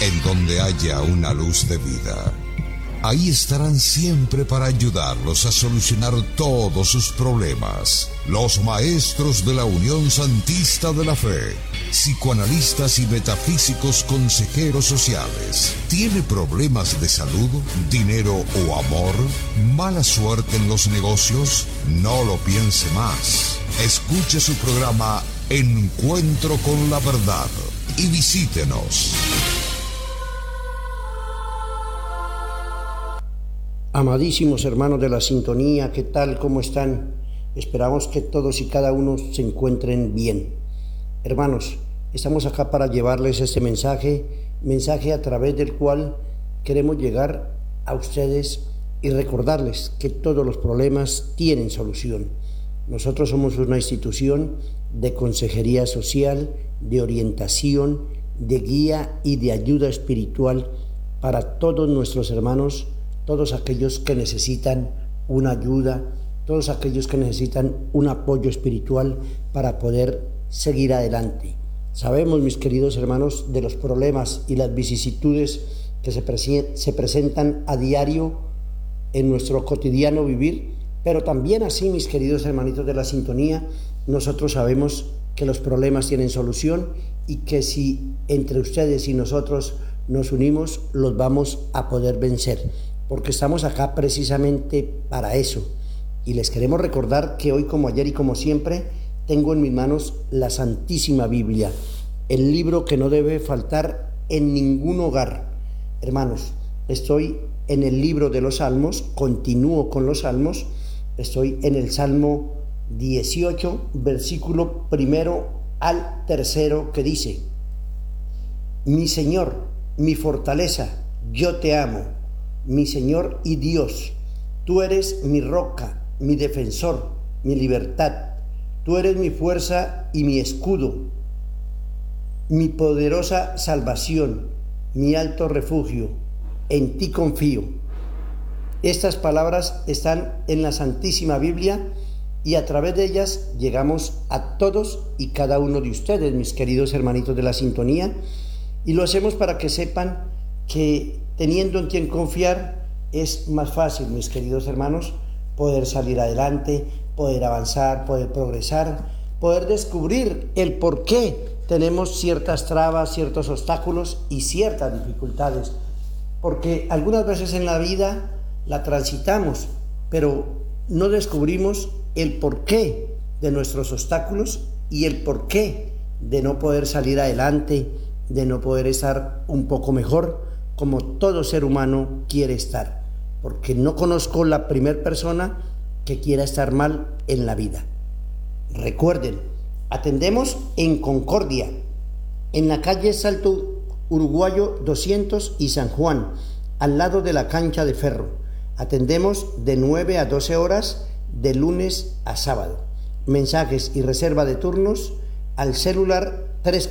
En donde haya una luz de vida, ahí estarán siempre para ayudarlos a solucionar todos sus problemas. Los maestros de la Unión Santista de la Fe, psicoanalistas y metafísicos consejeros sociales. ¿Tiene problemas de salud, dinero o amor? ¿Mala suerte en los negocios? No lo piense más. Escuche su programa Encuentro con la Verdad y visítenos. Amadísimos hermanos de la sintonía, ¿qué tal? ¿Cómo están? Esperamos que todos y cada uno se encuentren bien. Hermanos, estamos acá para llevarles este mensaje a través del cual queremos llegar a ustedes y recordarles que todos los problemas tienen solución. Nosotros somos una institución de consejería social, de orientación, de guía y de ayuda espiritual para todos nuestros hermanos, todos aquellos que necesitan una ayuda, todos aquellos que necesitan un apoyo espiritual para poder seguir adelante. Sabemos, mis queridos hermanos, de los problemas y las vicisitudes que se presentan a diario en nuestro cotidiano vivir, pero también así, mis queridos hermanitos de la sintonía, nosotros sabemos que los problemas tienen solución y que si entre ustedes y nosotros nos unimos, los vamos a poder vencer, porque estamos acá precisamente para eso. Y les queremos recordar que hoy, como ayer y como siempre, tengo en mis manos la Santísima Biblia, el libro que no debe faltar en ningún hogar. Hermanos, estoy en el libro de los Salmos, continúo con los Salmos, estoy en el Salmo 18, versículo 1 al 3, que dice: Mi Señor, mi fortaleza, yo te amo, mi Señor y Dios, tú eres mi roca, mi defensor, mi libertad, tú eres mi fuerza y mi escudo, mi poderosa salvación, mi alto refugio, en ti confío. Estas palabras están en la Santísima Biblia y a través de ellas llegamos a todos y cada uno de ustedes, mis queridos hermanitos de la sintonía, y lo hacemos para que sepan que teniendo en quien confiar es más fácil, mis queridos hermanos, poder salir adelante, poder avanzar, poder progresar, poder descubrir el por qué tenemos ciertas trabas, ciertos obstáculos y ciertas dificultades, porque algunas veces en la vida la transitamos, pero no descubrimos el porqué de nuestros obstáculos y el porqué de no poder salir adelante, de no poder estar un poco mejor, como todo ser humano quiere estar, porque no conozco la primera persona que quiera estar mal en la vida. Recuerden, atendemos en Concordia, en la calle Salto Uruguayo 200 y San Juan, al lado de la cancha de ferro. Atendemos de 9 a 12 horas, de lunes a sábado. Mensajes y reserva de turnos al celular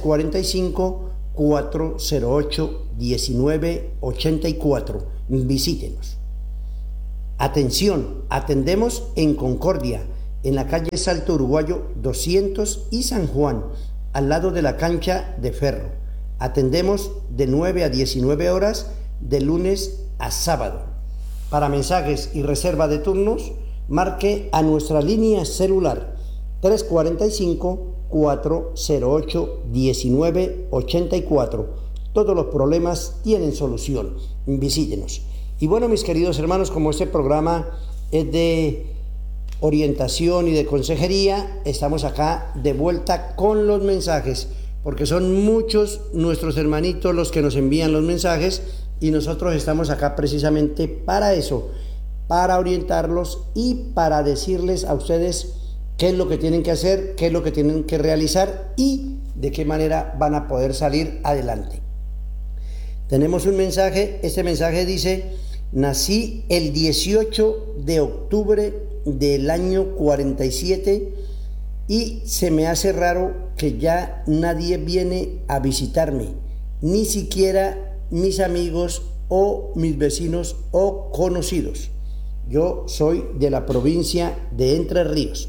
345-408-1984. Visítenos. Atención, atendemos en Concordia, en la calle Salto Uruguayo 200 y San Juan, al lado de la cancha de ferro. Atendemos de 9 a 19 horas, de lunes a sábado. Para mensajes y reserva de turnos, marque a nuestra línea celular 345-408-1984. Todos los problemas tienen solución. Visítenos. Y bueno, mis queridos hermanos, como este programa es de orientación y de consejería, estamos acá de vuelta con los mensajes, porque son muchos nuestros hermanitos los que nos envían los mensajes y nosotros estamos acá precisamente para eso, para orientarlos y para decirles a ustedes qué es lo que tienen que hacer, qué es lo que tienen que realizar y de qué manera van a poder salir adelante. Tenemos un mensaje, este mensaje dice: nací el 18 de octubre del año 47 y se me hace raro que ya nadie viene a visitarme, ni siquiera mis amigos o mis vecinos o conocidos. Yo soy de la provincia de Entre Ríos.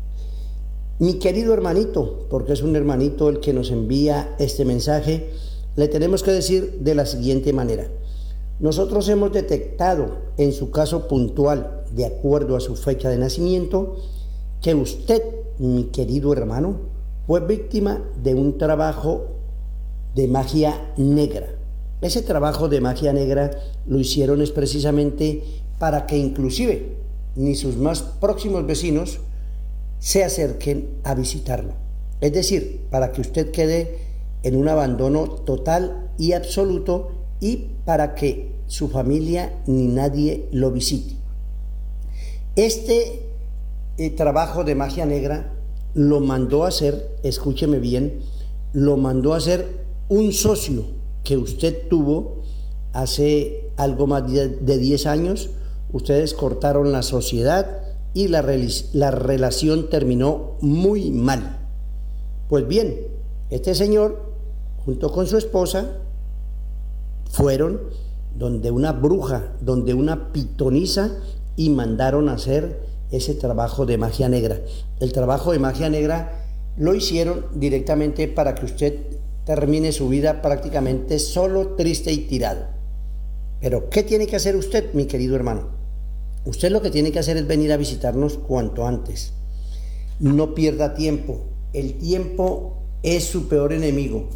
Mi querido hermanito, porque es un hermanito el que nos envía este mensaje, le tenemos que decir de la siguiente manera. Nosotros hemos detectado en su caso puntual, de acuerdo a su fecha de nacimiento, que usted, mi querido hermano, fue víctima de un trabajo de magia negra. Ese trabajo de magia negra lo hicieron es precisamente para que inclusive ni sus más próximos vecinos se acerquen a visitarlo. Es decir, para que usted quede en un abandono total y absoluto y para que su familia ni nadie lo visite. Este trabajo de magia negra lo mandó a hacer, escúcheme bien, lo mandó a hacer un socio que usted tuvo hace algo más de 10 años. Ustedes cortaron la sociedad y la relación terminó muy mal. Pues bien, este señor, junto con su esposa, fueron donde una bruja, donde una pitonisa, y mandaron a hacer ese trabajo de magia negra. El trabajo de magia negra lo hicieron directamente para que usted termine su vida prácticamente solo, triste y tirado. Pero ¿qué tiene que hacer usted, mi querido hermano? Usted lo que tiene que hacer es venir a visitarnos cuanto antes. No pierda tiempo. El tiempo es su peor enemigo.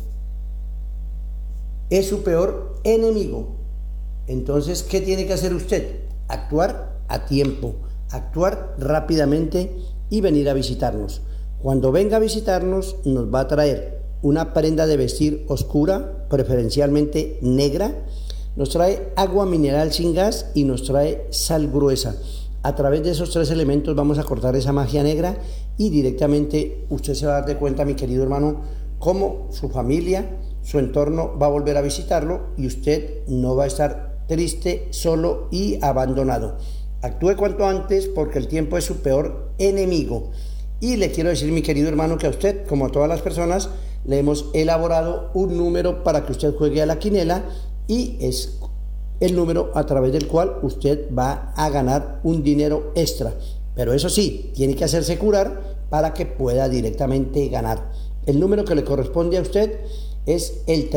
Es su peor enemigo. Entonces, ¿qué tiene que hacer usted? Actuar a tiempo, actuar rápidamente y venir a visitarnos. Cuando venga a visitarnos, nos va a traer una prenda de vestir oscura, preferencialmente negra, nos trae agua mineral sin gas y nos trae sal gruesa. A través de esos 3 elementos vamos a cortar esa magia negra y directamente usted se va a dar de cuenta, mi querido hermano, cómo su familia, su entorno va a volver a visitarlo y usted no va a estar triste, solo y abandonado. Actúe cuanto antes porque el tiempo es su peor enemigo. Y le quiero decir, mi querido hermano, que a usted, como a todas las personas, le hemos elaborado un número para que usted juegue a la quinela y es el número a través del cual usted va a ganar un dinero extra. Pero eso sí, tiene que hacerse curar para que pueda directamente ganar. El número que le corresponde a usted es el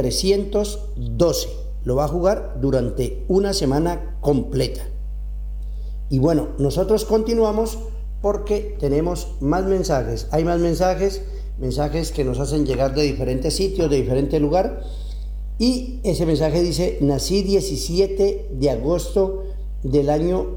312. Lo va a jugar durante una semana completa. Y bueno, nosotros continuamos porque tenemos más mensajes. Hay más mensajes que nos hacen llegar de diferentes sitios, de diferente lugar. Y ese mensaje dice: nací 17 de agosto del año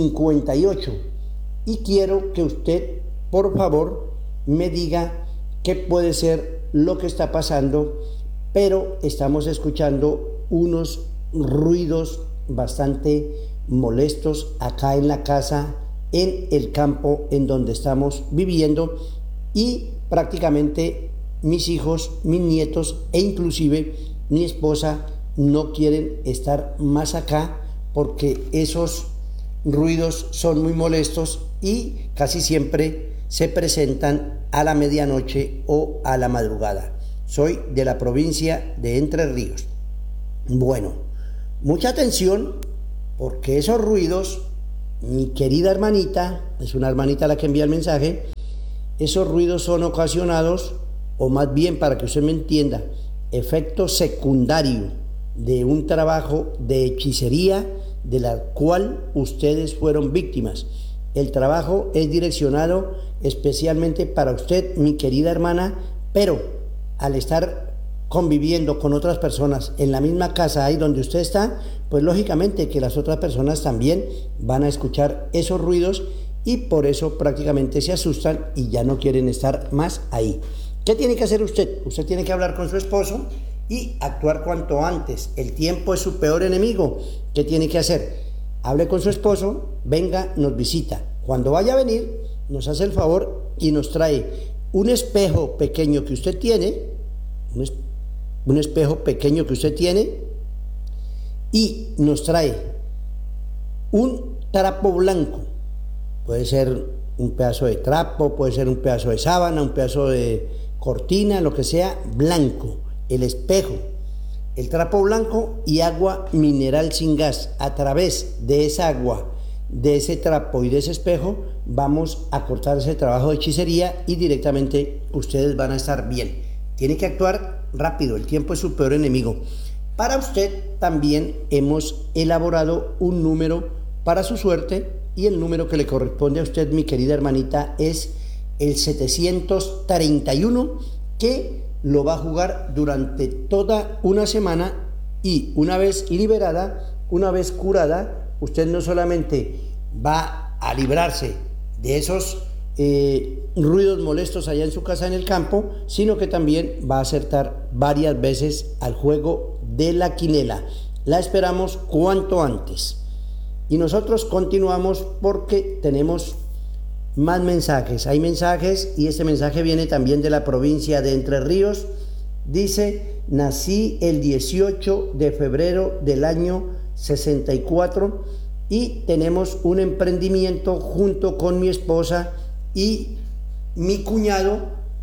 58 y quiero que usted, por favor, me diga qué puede ser lo que está pasando, pero estamos escuchando unos ruidos bastante molestos acá en la casa, en el campo en donde estamos viviendo, y prácticamente mis hijos, mis nietos e inclusive mi esposa no quieren estar más acá porque esos ruidos son muy molestos y casi siempre se presentan a la medianoche o a la madrugada. Soy de la provincia de Entre Ríos. Bueno, mucha atención porque esos ruidos, mi querida hermanita, es una hermanita la que envía el mensaje, esos ruidos son ocasionados, o más bien para que usted me entienda, efecto secundario de un trabajo de hechicería de la cual ustedes fueron víctimas. El trabajo es direccionado especialmente para usted, mi querida hermana, pero al estar conviviendo con otras personas en la misma casa ahí donde usted está, pues lógicamente que las otras personas también van a escuchar esos ruidos y por eso prácticamente se asustan y ya no quieren estar más ahí. ¿Qué tiene que hacer usted? Usted tiene que hablar con su esposo y actuar cuanto antes. El tiempo es su peor enemigo. ¿Qué tiene que hacer? Hable con su esposo, venga, nos visita. Cuando vaya a venir, nos hace el favor y nos trae un espejo pequeño que usted tiene, un espejo pequeño que usted tiene, y nos trae un trapo blanco. Puede ser un pedazo de trapo, puede ser un pedazo de sábana, un pedazo de cortina, lo que sea, blanco. El espejo, el trapo blanco y agua mineral sin gas. A través de esa agua, de ese trapo y de ese espejo vamos a cortar ese trabajo de hechicería y directamente ustedes van a estar bien. Tiene que actuar rápido, el tiempo es su peor enemigo. Para usted también hemos elaborado un número para su suerte y el número que le corresponde a usted, mi querida hermanita, es el 731, que lo va a jugar durante toda una semana y una vez liberada, una vez curada, usted no solamente va a librarse de esos ruidos molestos allá en su casa en el campo, sino que también va a acertar varias veces al juego de la quinela. La esperamos cuanto antes. Y nosotros continuamos porque tenemos más mensajes. Hay mensajes y este mensaje viene también de la provincia de Entre Ríos. Dice: nací el 18 de febrero del año 64 y tenemos un emprendimiento junto con mi esposa y mi cuñado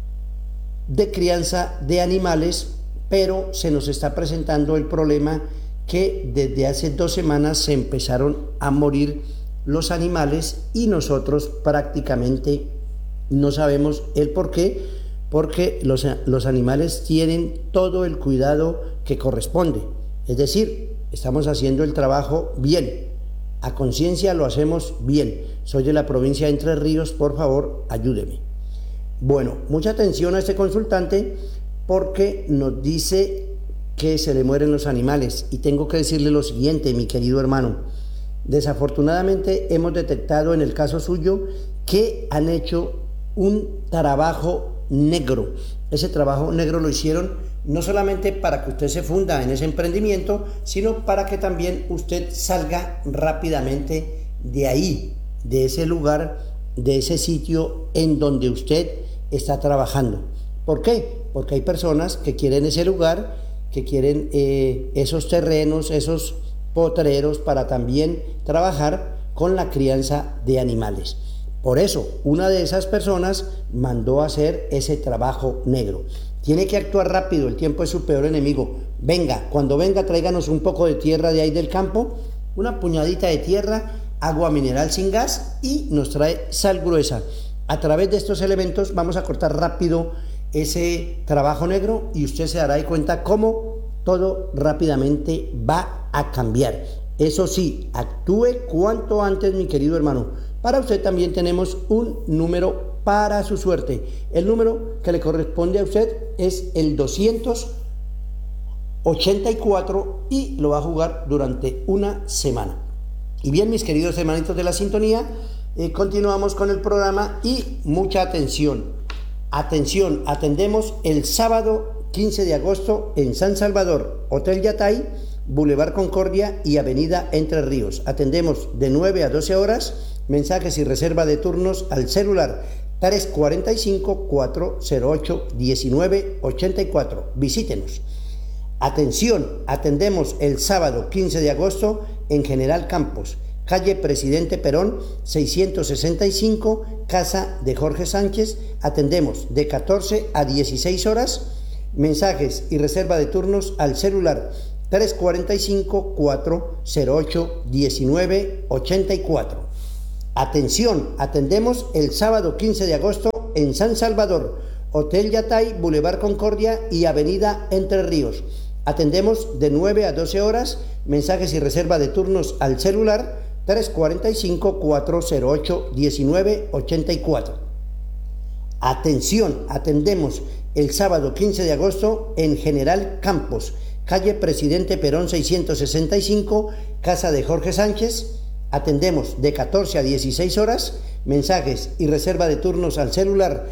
de crianza de animales, pero se nos está presentando el problema que desde hace 2 semanas se empezaron a morir los animales y nosotros prácticamente no sabemos el por qué, porque los animales tienen todo el cuidado que corresponde, es decir, estamos haciendo el trabajo bien, a conciencia lo hacemos bien. Soy de la provincia de Entre Ríos, por favor, ayúdeme. Bueno, mucha atención a este consultante porque nos dice que se le mueren los animales y tengo que decirle lo siguiente, mi querido hermano. Desafortunadamente hemos detectado en el caso suyo que han hecho un trabajo negro. Ese trabajo negro lo hicieron no solamente para que usted se funda en ese emprendimiento, sino para que también usted salga rápidamente de ahí, de ese lugar, de ese sitio en donde usted está trabajando. ¿Por qué? Porque hay personas que quieren ese lugar, que quieren esos terrenos, esos potreros para también trabajar con la crianza de animales. Por eso, una de esas personas mandó a hacer ese trabajo negro. Tiene que actuar rápido, el tiempo es su peor enemigo. Venga, cuando venga, tráiganos un poco de tierra de ahí del campo, una puñadita de tierra, agua mineral sin gas y nos trae sal gruesa. A través de estos elementos vamos a cortar rápido ese trabajo negro y usted se dará cuenta cómo todo rápidamente va a cambiar. Eso sí, actúe cuanto antes, mi querido hermano. Para usted también tenemos un número para su suerte. El número que le corresponde a usted es el 284 y lo va a jugar durante una semana. Y bien, mis queridos hermanitos de la sintonía, continuamos con el programa y mucha atención. Atención, atendemos el sábado 15 de agosto en San Salvador, Hotel Yatay, Boulevard Concordia y Avenida Entre Ríos. Atendemos de 9 a 12 horas, mensajes y reserva de turnos al celular 345-408-1984. Visítenos. Atención, atendemos el sábado 15 de agosto en General Campos, calle Presidente Perón 665, casa de Jorge Sánchez. Atendemos de 14 a 16 horas, mensajes y reserva de turnos al celular 345-408-1984. Atención, atendemos el sábado 15 de agosto en San Salvador, Hotel Yatay, Boulevard Concordia y Avenida Entre Ríos. Atendemos de 9 a 12 horas, mensajes y reserva de turnos al celular 345-408-1984. Atención, atendemos el sábado 15 de agosto en General Campos, calle Presidente Perón 665, casa de Jorge Sánchez. Atendemos de 14 a 16 horas, mensajes y reserva de turnos al celular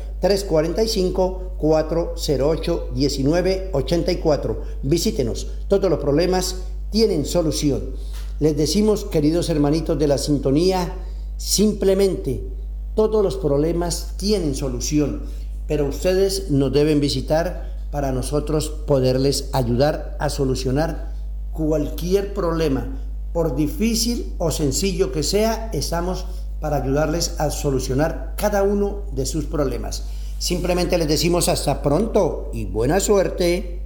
345-408-1984. Visítenos, todos los problemas tienen solución. Les decimos, queridos hermanitos de la sintonía, simplemente todos los problemas tienen solución, pero ustedes nos deben visitar para nosotros poderles ayudar a solucionar cualquier problema. Por difícil o sencillo que sea, estamos para ayudarles a solucionar cada uno de sus problemas. Simplemente les decimos hasta pronto y buena suerte.